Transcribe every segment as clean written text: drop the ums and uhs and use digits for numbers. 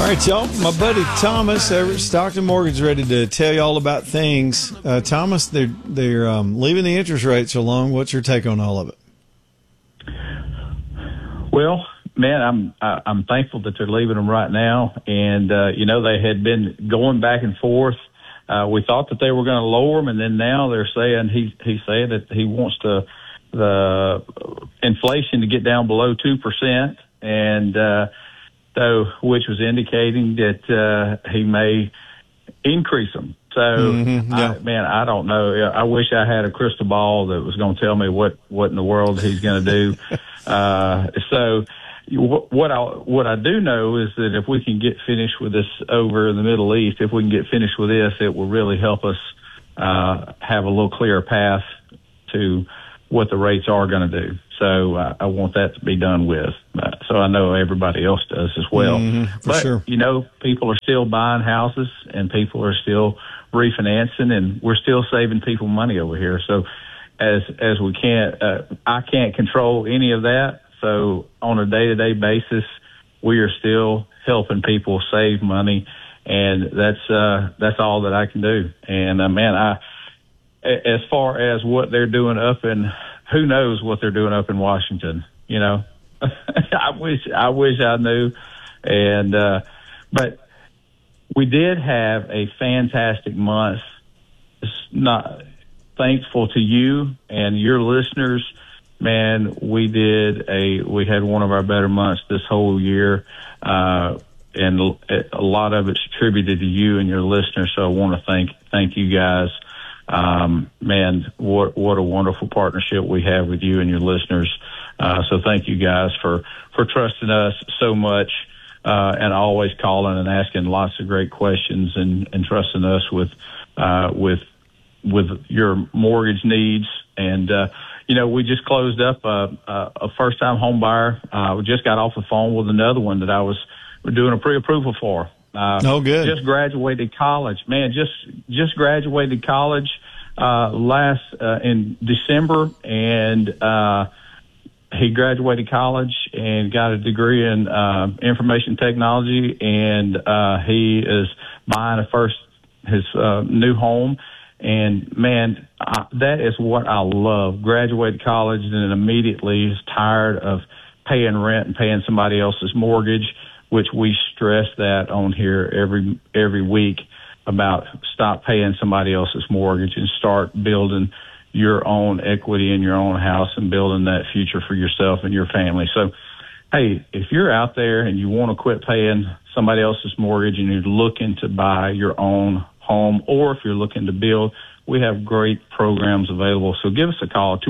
right, y'all. My buddy Thomas over at Stockton Mortgage ready to tell you all about things. Thomas, they're leaving the interest rates alone. What's your take on all of it? Well, man, I'm thankful that they're leaving them right now. And they had been going back and forth. We thought that they were going to lower them, and then now they're saying he's saying that he wants the inflation to get down below 2%, and so which was indicating that he may increase them. So, I don't know. I wish I had a crystal ball that was going to tell me what in the world he's going to do. So what I do know is that if we can get finished with this over in the Middle East, if we can get finished with this, it will really help us have a little clearer path to what the rates are going to do. So I want that to be done with. So I know everybody else does as well. But, sure. People are still buying houses and people are still refinancing, and we're still saving people money over here. So as we can't, I can't control any of that. So on a day-to-day basis, we are still helping people save money, and that's all that I can do. And as far as what they're doing who knows what they're doing up in Washington, I wish I knew. And, but we did have a fantastic month. It's not thankful to you and your listeners. Man, we had one of our better months this whole year. And a lot of it's attributed to you and your listeners. So I want to thank you guys. Man, what a wonderful partnership we have with you and your listeners. So thank you guys for trusting us so much, and always calling and asking lots of great questions and trusting us with your mortgage needs. And, we just closed up a first time home buyer. We just got off the phone with another one that we're doing a pre-approval for. Good. Just graduated college, man. Just graduated college in December, and he graduated college and got a degree in information technology, and he is buying his new home. And man, that is what I love. Graduated college and then immediately is tired of paying rent and paying somebody else's mortgage, which we stress that on here every week about stop paying somebody else's mortgage and start building your own equity in your own house and building that future for yourself and your family. So, hey, if you're out there and you want to quit paying somebody else's mortgage and you're looking to buy your own home, or if you're looking to build, we have great programs available. So give us a call,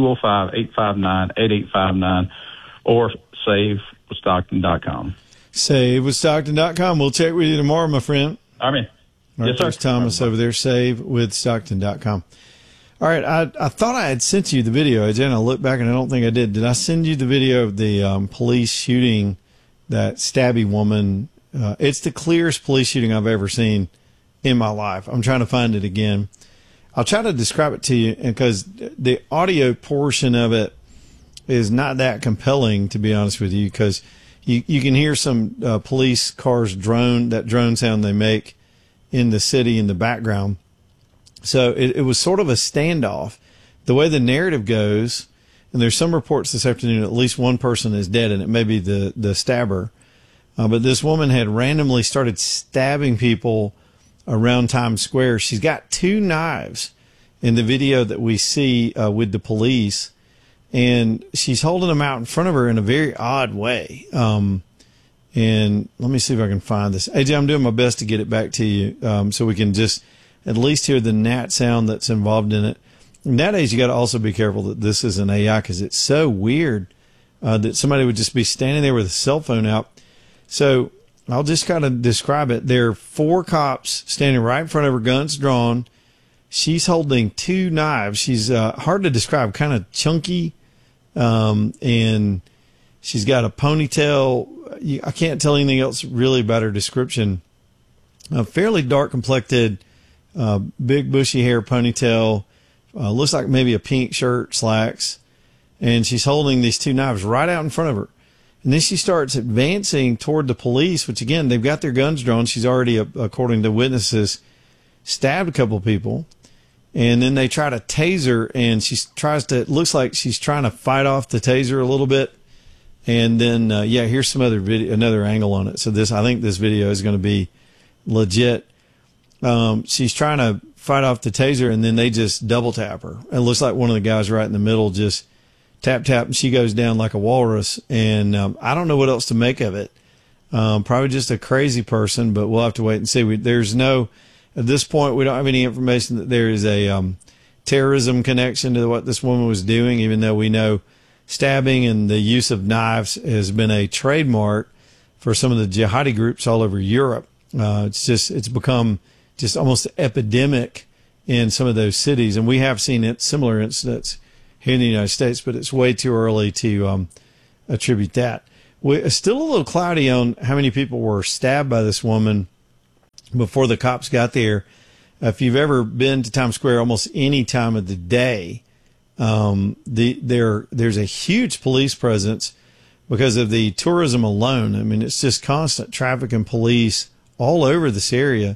205-859-8859, or savewithstockton.com. SaveWithStockton.com. We'll check with you tomorrow, my friend. I mean, yes, sir. There's Thomas over there, SaveWithStockton.com. All right, I thought I had sent you the video, and I looked back and I don't think I did. Did I send you the video of the police shooting that stabby woman? It's the clearest police shooting I've ever seen in my life. I'm trying to find it again. I'll try to describe it to you, because the audio portion of it is not that compelling, to be honest with you, because you can hear some police cars that drone sound they make in the city in the background. So it was sort of a standoff. The way the narrative goes, and there's some reports this afternoon, at least one person is dead, and it may be the stabber. But this woman had randomly started stabbing people around Times Square. She's got 2 knives in the video that we see with the police, and she's holding them out in front of her in a very odd way. And let me see if I can find this. AJ, I'm doing my best to get it back to you so we can just at least hear the gnat sound that's involved in it. Nowadays, you got to also be careful that this is an AI, because it's so weird that somebody would just be standing there with a cell phone out. So I'll just kind of describe it. There are 4 cops standing right in front of her, guns drawn. She's holding 2 knives. She's hard to describe, kind of chunky, and she's got a ponytail. I can't tell anything else really about her description. A fairly dark complected, big bushy hair ponytail. Looks like maybe a pink shirt, slacks. And she's holding these 2 knives right out in front of her. And then she starts advancing toward the police, which again, they've got their guns drawn. She's already, according to witnesses, stabbed a couple people. And then they try to tase her, and it looks like she's trying to fight off the taser a little bit. And then, here's some other video, another angle on it. So I think this video is going to be legit. She's trying to fight off the taser, and then they just double tap her. It looks like one of the guys right in the middle just tap, tap, and she goes down like a walrus. And I don't know what else to make of it. Probably just a crazy person, but we'll have to wait and see. At this point, we don't have any information that there is a terrorism connection to what this woman was doing, even though we know stabbing and the use of knives has been a trademark for some of the jihadi groups all over Europe. It's become just almost epidemic in some of those cities. And we have seen similar incidents here in the United States, but it's way too early to attribute that. It's still a little cloudy on how many people were stabbed by this woman before the cops got there. If you've ever been to Times Square almost any time of the day, there's a huge police presence because of the tourism alone. I mean, it's just constant traffic and police all over this area.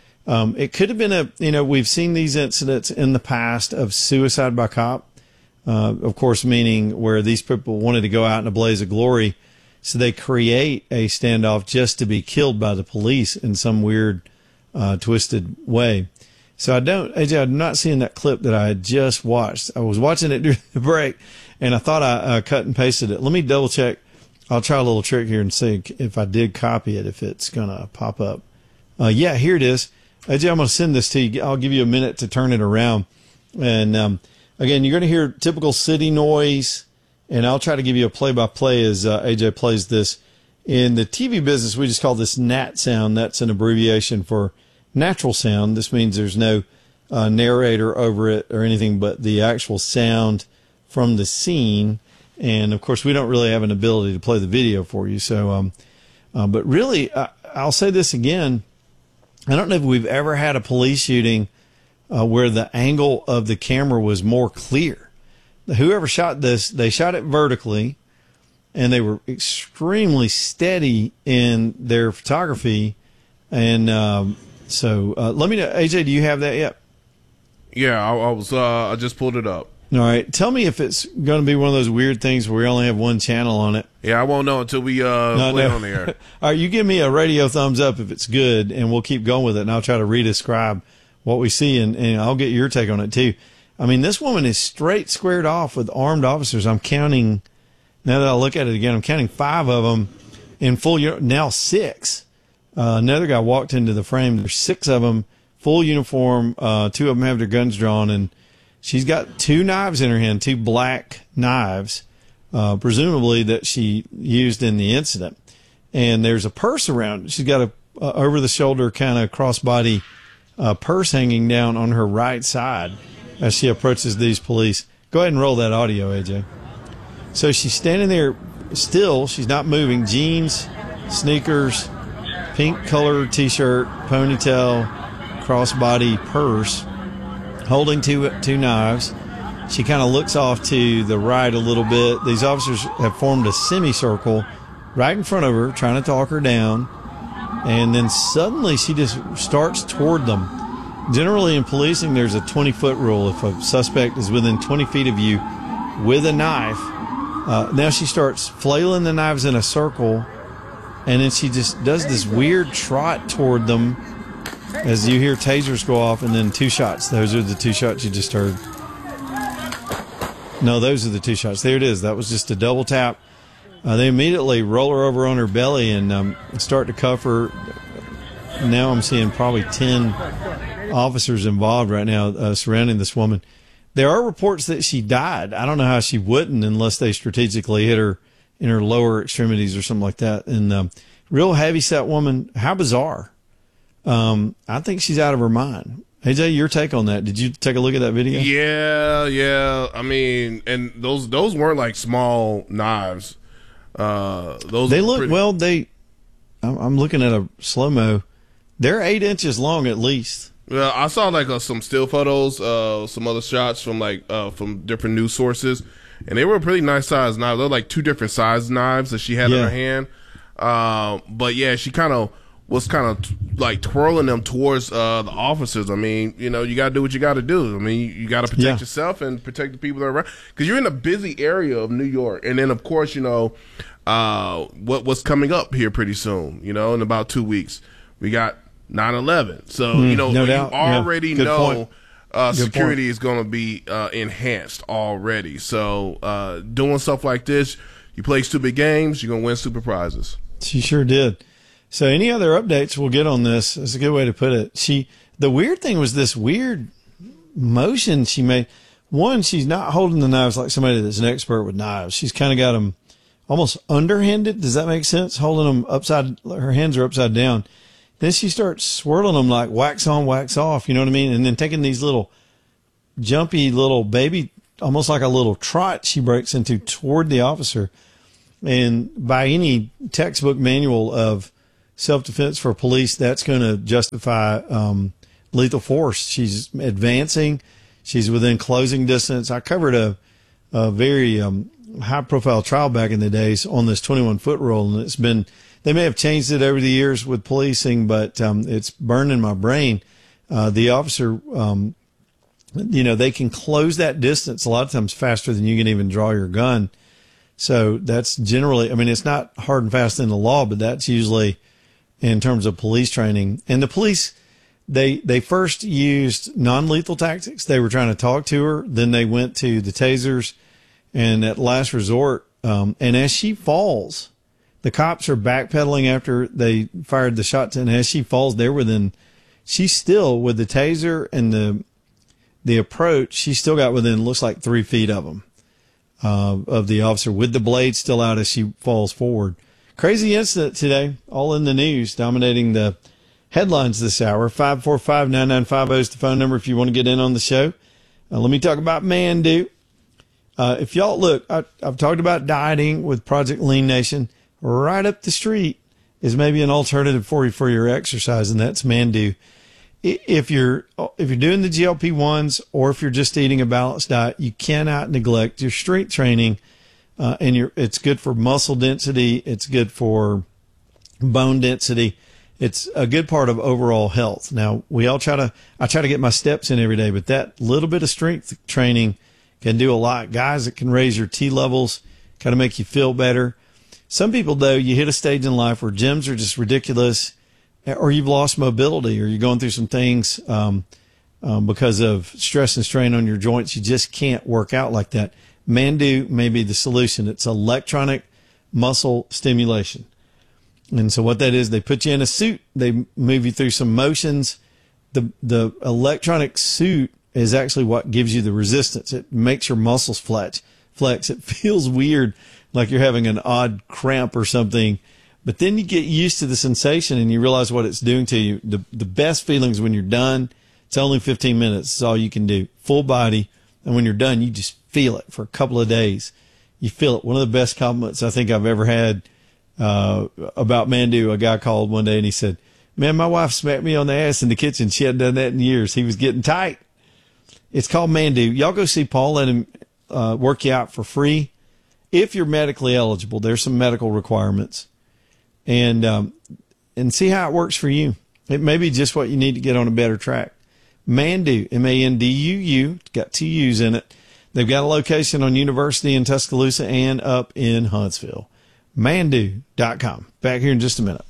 It could have been we've seen these incidents in the past of suicide by cop, of course, meaning where these people wanted to go out in a blaze of glory. So they create a standoff just to be killed by the police in some weird, twisted way. So I'm not seeing that clip that I had just watched. I was watching it during the break, and I thought I cut and pasted it. Let me double check. I'll try a little trick here and see if I did copy it, if it's going to pop up. Here it is. AJ, I'm going to send this to you. I'll give you a minute to turn it around. And again, you're going to hear typical city noise, and I'll try to give you a play-by-play as AJ plays this. In the TV business, we just call this NAT sound. That's an abbreviation for natural sound. This means there's no narrator over it or anything but the actual sound from the scene. And, of course, we don't really have an ability to play the video for you. So, but really, I'll say this again. I don't know if we've ever had a police shooting where the angle of the camera was more clear. Whoever shot this, they shot it vertically, and they were extremely steady in their photography. And so let me know, AJ, do you have that yet? Yeah, I just pulled it up. All right. Tell me if it's going to be one of those weird things where we only have one channel on it. Yeah, I won't know until we play on the air. All right, you give me a radio thumbs up if it's good, and we'll keep going with it, and I'll try to redescribe what we see, and I'll get your take on it, too. I mean, this woman is straight squared off with armed officers. I'm counting, now that I look at it again, I'm counting 5 of them in full, now 6. Another guy walked into the frame. There's 6 of them, full uniform. 2 of them have their guns drawn, and she's got 2 knives in her hand, 2 black knives, presumably that she used in the incident. And there's a purse around. She's got a over-the-shoulder kind of crossbody purse hanging down on her right side as she approaches these police. Go ahead and roll that audio, AJ. So she's standing there still. She's not moving. Jeans, sneakers, pink color T-shirt, ponytail, crossbody purse, holding two knives. She kind of looks off to the right a little bit. These officers have formed a semicircle right in front of her, trying to talk her down. And then suddenly she just starts toward them. Generally in policing, there's a 20-foot rule. If a suspect is within 20 feet of you with a knife, now she starts flailing the knives in a circle, and then she just does this weird trot toward them as you hear tasers go off, and then 2 shots. Those are the 2 shots you just heard. No, those are the 2 shots. There it is. That was just a double tap. They immediately roll her over on her belly and start to cuff her. Now I'm seeing probably 10 officers involved right now surrounding this woman. There are reports that she died. I don't know how she wouldn't unless they strategically hit her in her lower extremities or something like that. And real heavy-set woman. How bizarre. I think she's out of her mind. AJ, your take on that? Did you take a look at that video? Yeah. I mean, and those weren't like small knives. They look well. I'm looking at a slow mo. They're 8 inches long at least. Well, I saw like some still photos, some other shots from from different news sources, and they were pretty nice sized knives. They're like 2 different size knives that she had in her hand. But yeah, she was like twirling them towards the officers. I mean, you got to do what you got to do. I mean, you got to protect yourself and protect the people that are around, because you're in a busy area of New York. And then, of course, what's coming up here pretty soon, in about 2 weeks, we got 9/11. So, no you doubt. already know security point. is going to be enhanced already. So doing stuff like this, you play stupid games, you're going to win stupid prizes. She sure did. So any other updates we'll get on this? That's a good way to put it. The weird thing was this weird motion she made. One, she's not holding the knives like somebody that's an expert with knives. She's kind of got them almost underhanded. Does that make sense? Holding them her hands are upside down. Then she starts swirling them like wax on, wax off. You know what I mean? And then taking these little jumpy little baby, almost like a little trot she breaks into toward the officer. And by any textbook manual of self-defense for police, that's going to justify lethal force. She's advancing. She's within closing distance. I covered a very high-profile trial back in the days on this 21-foot rule, and they may have changed it over the years with policing, but it's burned in my brain. The officer, they can close that distance a lot of times faster than you can even draw your gun. So that's generally, it's not hard and fast in the law, but that's usually in terms of police training. And the police, they first used non-lethal tactics. They were trying to talk to her. Then they went to the tasers. And at last resort, and as she falls, the cops are backpedaling after they fired the shots. And as she falls, she's still with the taser and the approach. She still got within, looks like 3 feet of them, of the officer, with the blade still out as she falls forward. Crazy incident today, all in the news, dominating the headlines this hour. 545-9950 is the phone number if you want to get in on the show. Let me talk about Mandu. If y'all look, I've talked about dieting with Project Lean Nation. Right up the street is maybe an alternative for you for your exercise, and that's Mandu. If you're doing the GLP-1s, or if you're just eating a balanced diet, you cannot neglect your strength training. It's good for muscle density. It's good for bone density. It's a good part of overall health. Now, I try to get my steps in every day, but that little bit of strength training can do a lot. Guys, it can raise your T levels, kind of make you feel better. Some people, though, you hit a stage in life where gyms are just ridiculous, or you've lost mobility, or you're going through some things because of stress and strain on your joints. You just can't work out like that. Mandu may be the solution. It's electronic muscle stimulation. And so what that is, they put you in a suit. They move you through some motions. The electronic suit is actually what gives you the resistance. It makes your muscles flex. It feels weird, like you're having an odd cramp or something. But then you get used to the sensation and you realize what it's doing to you. The best feelings when you're done, it's only 15 minutes. It's all you can do. Full body. And when you're done, you just feel it for a couple of days. You feel it. One of the best compliments I think I've ever had about Mandu, a guy called one day and he said, "Man, my wife smacked me on the ass in the kitchen. She hadn't done that in years." He was getting tight. It's called Mandu. Y'all go see Paul. Let him work you out for free. If you're medically eligible, there's some medical requirements. And see how it works for you. It may be just what you need to get on a better track. Mandu, M-A-N-D-U-U, got 2 U's in it. They've got a location on University in Tuscaloosa and up in Huntsville. Mandu.com. Back here in just a minute.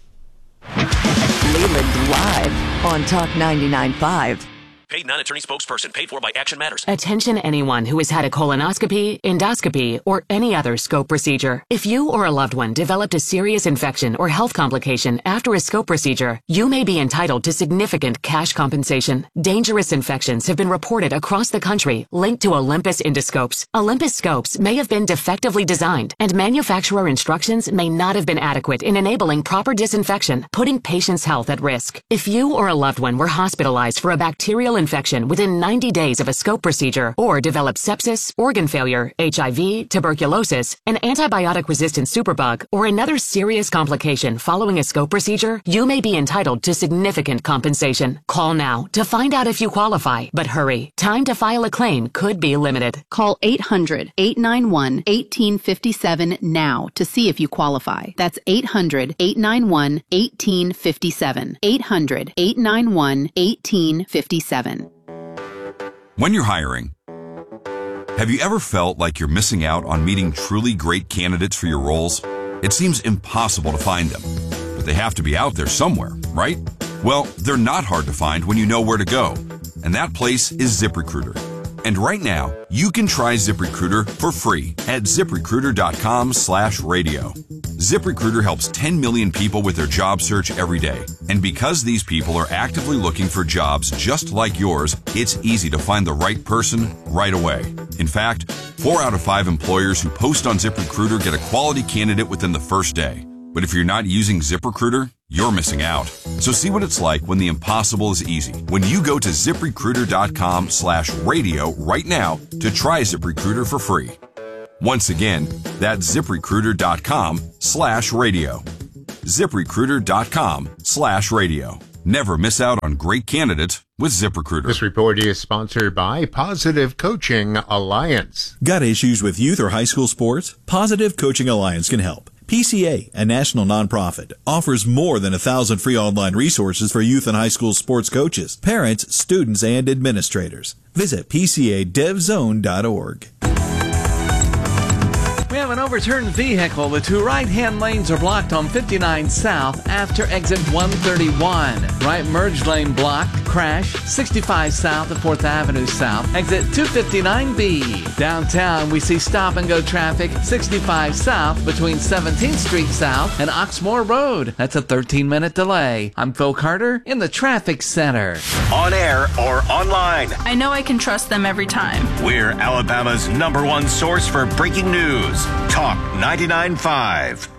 Leland live on Talk 99.5. Paid non-attorney spokesperson paid for by Action Matters. Attention anyone who has had a colonoscopy, endoscopy, or any other scope procedure. If you or a loved one developed a serious infection or health complication after a scope procedure, you may be entitled to significant cash compensation. Dangerous infections have been reported across the country linked to Olympus endoscopes. Olympus scopes may have been defectively designed, and manufacturer instructions may not have been adequate in enabling proper disinfection, putting patients' health at risk. If you or a loved one were hospitalized for a bacterial infection within 90 days of a scope procedure or develop sepsis, organ failure, HIV, tuberculosis, an antibiotic-resistant superbug, or another serious complication following a scope procedure, you may be entitled to significant compensation. Call now to find out if you qualify, but hurry. Time to file a claim could be limited. Call 800-891-1857 now to see if you qualify. That's 800-891-1857. 800-891-1857. When you're hiring, have you ever felt like you're missing out on meeting truly great candidates for your roles? It seems impossible to find them, but they have to be out there somewhere, right? Well, they're not hard to find when you know where to go, and that place is ZipRecruiter. And right now, you can try ZipRecruiter for free at ZipRecruiter.com/radio. ZipRecruiter helps 10 million people with their job search every day. And because these people are actively looking for jobs just like yours, it's easy to find the right person right away. In fact, 4 out of 5 employers who post on ZipRecruiter get a quality candidate within the first day. But if you're not using ZipRecruiter, you're missing out. So see what it's like when the impossible is easy. When you go to ZipRecruiter.com/radio right now to try ZipRecruiter for free. Once again, that's ZipRecruiter.com/radio. ZipRecruiter.com/radio. Never miss out on great candidates with ZipRecruiter. This report is sponsored by Positive Coaching Alliance. Got issues with youth or high school sports? Positive Coaching Alliance can help. PCA, a national nonprofit, offers more than 1,000 free online resources for youth and high school sports coaches, parents, students, and administrators. Visit PCADevZone.org. We have an overturned vehicle. The 2 right-hand lanes are blocked on 59 South after exit 131. Right merge lane blocked. Crash 65 South at 4th Avenue South. Exit 259B. Downtown, we see stop-and-go traffic 65 South between 17th Street South and Oxmoor Road. That's a 13-minute delay. I'm Phil Carter in the Traffic Center. On air or online, I know I can trust them every time. we're Alabama's #1 source for breaking news. Talk 99.5.